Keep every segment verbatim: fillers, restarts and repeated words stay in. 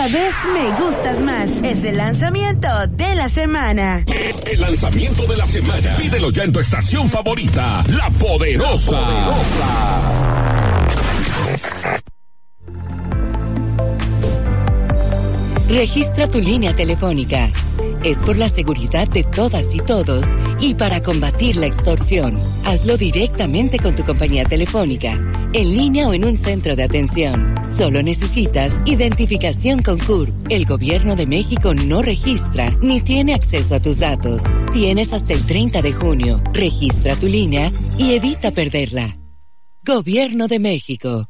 Cada vez me gustas más. Es el lanzamiento de la semana. El lanzamiento de la semana. Pídelo ya en tu estación favorita, La Poderosa. La Poderosa. Registra tu línea telefónica. Es por la seguridad de todas y todos y para combatir la extorsión. Hazlo directamente con tu compañía telefónica, en línea o en un centro de atención. Solo necesitas identificación con C U R P. El Gobierno de México no registra ni tiene acceso a tus datos. Tienes hasta el treinta de junio. Registra tu línea y evita perderla. Gobierno de México.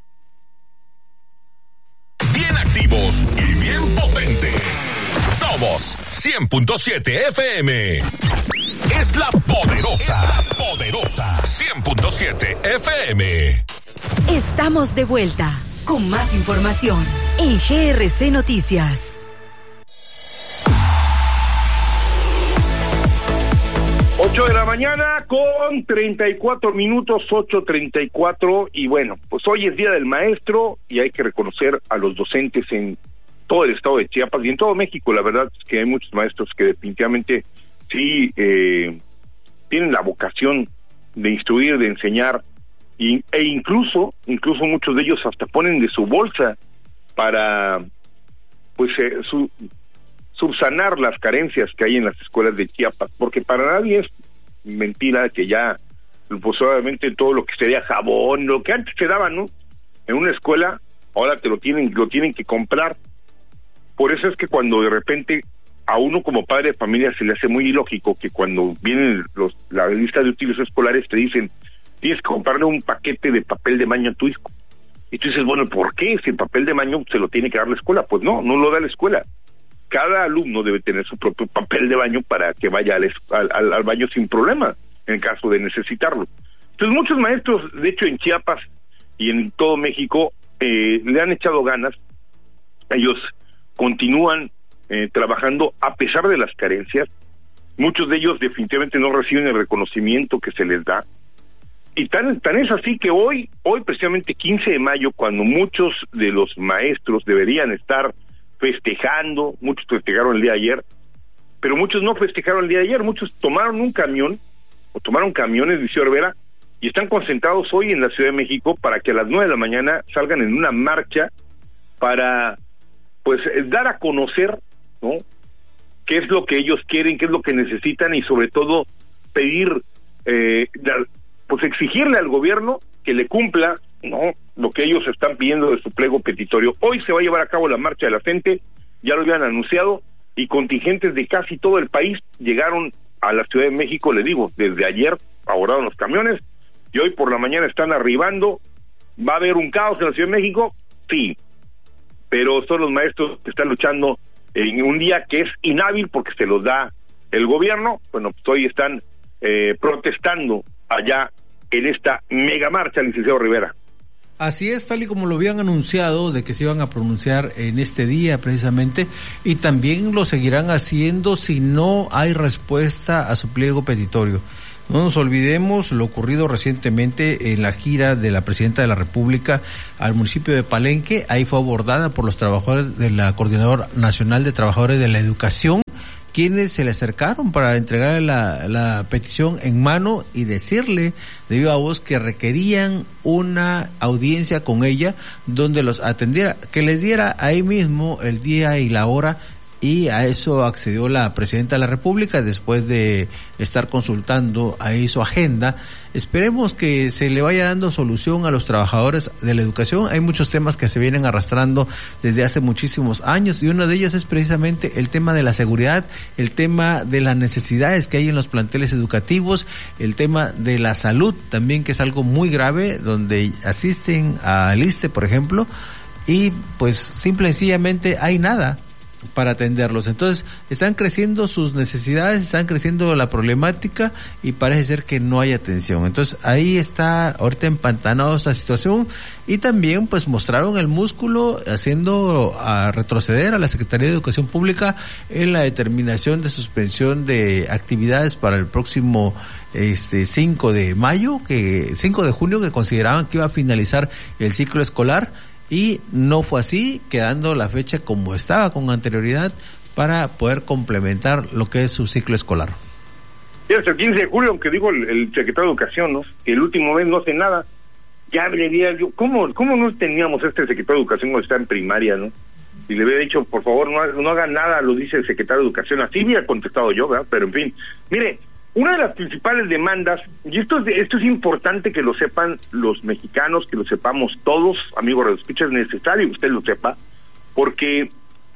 Bien activos y bien potentes. Somos cien punto siete F M. Es la poderosa. Es la poderosa. cien punto siete F M. Estamos de vuelta con más información en G R C Noticias. ocho de la mañana con treinta y cuatro minutos, ocho treinta y cuatro, y bueno, pues hoy es Día del Maestro y hay que reconocer a los docentes en todo el estado de Chiapas y en todo México. La verdad es que hay muchos maestros que definitivamente sí eh, tienen la vocación de instruir, de enseñar, y, e incluso, incluso muchos de ellos hasta ponen de su bolsa para pues eh, su subsanar las carencias que hay en las escuelas de Chiapas, porque para nadie es mentira que ya, pues obviamente todo lo que sería jabón, lo que antes se daba, ¿no?, en una escuela, ahora te lo tienen, lo tienen que comprar. Por eso es que cuando de repente a uno como padre de familia se le hace muy ilógico que cuando vienen los, la lista de útiles escolares te dicen, tienes que comprarle un paquete de papel de baño a tu hijo. Y tú dices, bueno, ¿por qué? Si el papel de baño se lo tiene que dar la escuela. Pues no, no lo da la escuela. Cada alumno debe tener su propio papel de baño para que vaya al, al, al baño sin problema, en caso de necesitarlo. Entonces muchos maestros, de hecho en Chiapas y en todo México, eh, le han echado ganas. Ellos continúan eh, trabajando a pesar de las carencias. Muchos de ellos definitivamente no reciben el reconocimiento que se les da. Y tan, tan es así que hoy, hoy precisamente quince de mayo, cuando muchos de los maestros deberían estar festejando, muchos festejaron el día de ayer, pero muchos no festejaron el día de ayer, muchos tomaron un camión, o tomaron camiones, dice Olvera, y están concentrados hoy en la Ciudad de México para que a las nueve de la mañana salgan en una marcha para, pues, dar a conocer, ¿no?, qué es lo que ellos quieren, qué es lo que necesitan, y sobre todo pedir, eh, pues exigirle al gobierno que le cumpla, ¿no?, lo que ellos están pidiendo de su pliego petitorio. Hoy se va a llevar a cabo la marcha de la gente, ya lo habían anunciado, y contingentes de casi todo el país llegaron a la Ciudad de México, le digo, desde ayer abordaron los camiones, y hoy por la mañana están arribando. ¿Va a haber un caos en la Ciudad de México? Sí, pero son los maestros que están luchando en un día que es inhábil porque se los da el gobierno. Bueno, pues hoy están eh, protestando allá en esta mega marcha, licenciado Rivera. Así es, tal y como lo habían anunciado de que se iban a pronunciar en este día precisamente, y también lo seguirán haciendo si no hay respuesta a su pliego petitorio. No nos olvidemos lo ocurrido recientemente en la gira de la Presidenta de la República al municipio de Palenque. Ahí fue abordada por los trabajadores de la Coordinadora Nacional de Trabajadores de la Educación, quienes se le acercaron para entregarle la, la petición en mano y decirle de viva voz que requerían una audiencia con ella donde los atendiera, que les diera ahí mismo el día y la hora, y a eso accedió la Presidenta de la República después de estar consultando ahí su agenda. Esperemos que se le vaya dando solución a los trabajadores de la educación. Hay muchos temas que se vienen arrastrando desde hace muchísimos años, y uno de ellos es precisamente el tema de la seguridad, el tema de las necesidades que hay en los planteles educativos, el tema de la salud también, que es algo muy grave, donde asisten al ISSSTE, por ejemplo, y pues simple y sencillamente hay nada para atenderlos. Entonces están creciendo sus necesidades, están creciendo la problemática, y parece ser que no hay atención. Entonces ahí está ahorita empantanada esta situación, y también pues mostraron el músculo haciendo a retroceder a la Secretaría de Educación Pública en la determinación de suspensión de actividades para el próximo este cinco de mayo, que cinco de junio, que consideraban que iba a finalizar el ciclo escolar. y no fue así, quedando la fecha como estaba con anterioridad para poder complementar lo que es su ciclo escolar. Es el quince de julio, aunque digo el, el secretario de Educación, ¿no? Que el último mes no hace nada. Ya le diría yo, ¿cómo, ¿cómo no teníamos este secretario de Educación cuando está en primaria, no? Y le había dicho, por favor, no, no haga nada, lo dice el secretario de Educación. Así había contestado yo, ¿verdad? Pero en fin, mire, una de las principales demandas, y esto es, esto es importante que lo sepan los mexicanos, que lo sepamos todos, amigos de los escuchas, es necesario que usted lo sepa, porque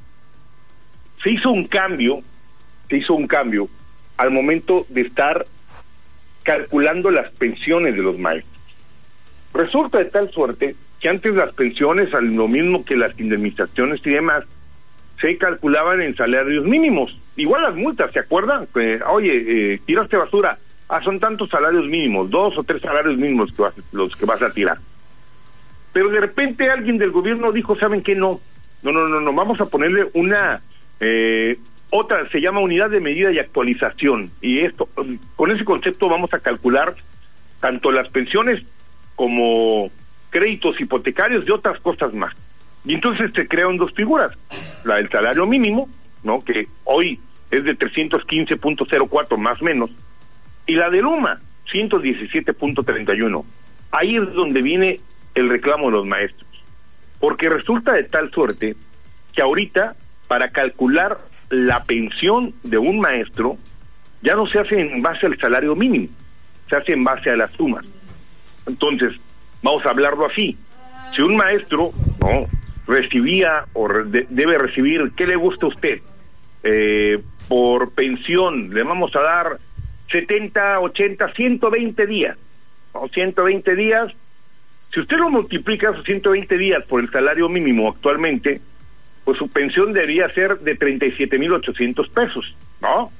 se hizo un cambio, se hizo un cambio al momento de estar calculando las pensiones de los maestros. Resulta de tal suerte que antes las pensiones, al lo mismo que las indemnizaciones y demás, se calculaban en salarios mínimos. Igual las multas, ¿se acuerdan? Eh, oye, eh, tiraste basura, ah, son tantos salarios mínimos, dos o tres salarios mínimos que vas, los que vas a tirar. Pero de repente alguien del gobierno dijo, ¿saben qué? No, no, no, no, no, vamos a ponerle una... Eh, otra, se llama unidad de medida y actualización, y esto, con ese concepto vamos a calcular tanto las pensiones como créditos hipotecarios y otras cosas más. Y entonces se crean dos figuras, la del salario mínimo, ¿no?, que hoy es de trescientos quince punto cero cuatro más o menos, y la del UMA, ciento diecisiete punto treinta y uno. Ahí es donde viene el reclamo de los maestros, porque resulta de tal suerte que ahorita, para calcular la pensión de un maestro, ya no se hace en base al salario mínimo, se hace en base a las sumas. Entonces, vamos a hablarlo así, si un maestro, no, recibía o re, de, debe recibir, ¿qué le gusta a usted? Eh, por pensión, le vamos a dar setenta, ochenta, ciento veinte días, ¿no? ciento veinte días, si usted lo multiplica esos ciento veinte días por el salario mínimo actualmente, pues su pensión debería ser de treinta y siete mil ochocientos pesos, ¿no?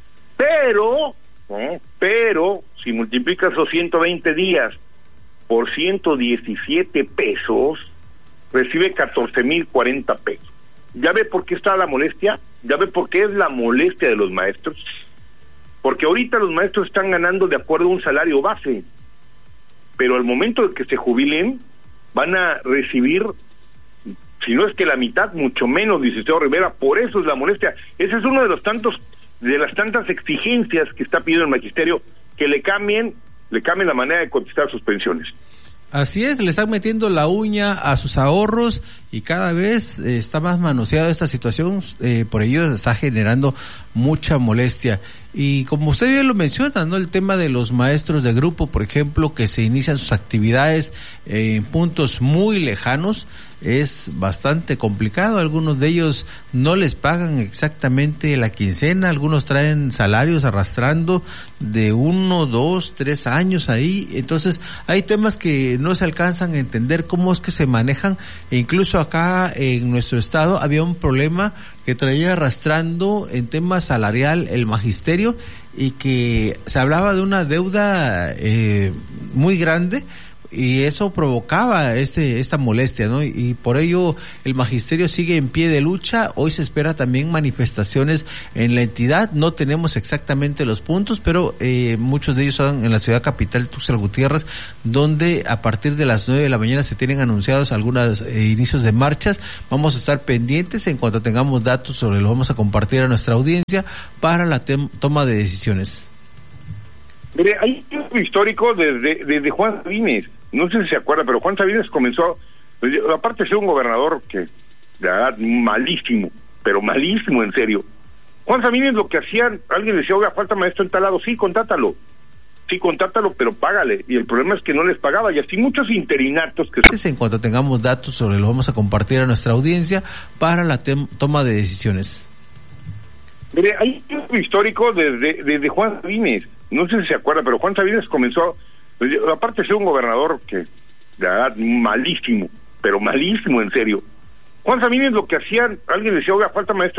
Pero, ¿no? Pero, si multiplica esos ciento veinte días por ciento diecisiete pesos, recibe catorce mil cuarenta pesos. ¿Ya ve por qué está la molestia? ¿Ya ve por qué es la molestia de los maestros? Porque ahorita los maestros están ganando de acuerdo a un salario base, pero al momento de que se jubilen, van a recibir, si no es que la mitad, mucho menos, licenciado Rivera. Por eso es la molestia. Ese es uno de los tantos, de las tantas exigencias que está pidiendo el magisterio, que le cambien, le cambien la manera de contestar sus pensiones. Así es, le están metiendo la uña a sus ahorros y cada vez eh, está más manoseada esta situación, eh, por ello está generando mucha molestia. Y como usted bien lo menciona, ¿no?, el tema de los maestros de grupo, por ejemplo, que se inician sus actividades eh, en puntos muy lejanos, es bastante complicado. Algunos de ellos no les pagan exactamente la quincena, algunos traen salarios arrastrando de uno, dos, tres años ahí. Entonces hay temas que no se alcanzan a entender cómo es que se manejan, e incluso acá en nuestro estado había un problema que traía arrastrando en tema salarial el magisterio, y que se hablaba de una deuda eh, muy grande, y eso provocaba este esta molestia, ¿no? Y, y por ello el magisterio sigue en pie de lucha. Hoy se espera también manifestaciones en la entidad. No tenemos exactamente los puntos, pero eh, muchos de ellos son en la ciudad capital, Tuxtla Gutiérrez, donde a partir de las nueve de la mañana se tienen anunciados algunos eh, inicios de marchas. Vamos a estar pendientes. En cuanto tengamos datos sobre lo vamos a compartir a nuestra audiencia para la tem- toma de decisiones. Mire, hay un histórico desde, desde Juan Sabines. No sé si se acuerda, pero Juan Sabines comenzó, pues, aparte de ser un gobernador que, de verdad, malísimo, pero malísimo, en serio. Juan Sabines lo que hacía, alguien le decía, oiga, falta maestro en tal lado, sí, contrátalo, sí, contrátalo, pero págale. Y el problema es que no les pagaba, y así muchos interinatos que... En cuanto tengamos datos sobre lo vamos a compartir a nuestra audiencia para la tem- toma de decisiones. Mire, hay un histórico desde, desde Juan Sabines. No sé si se acuerda, pero Juan Sabines comenzó, pues, aparte de ser un gobernador que, de verdad, malísimo, pero malísimo, en serio. Juan Sabines lo que hacía, alguien le decía, oiga, falta maestro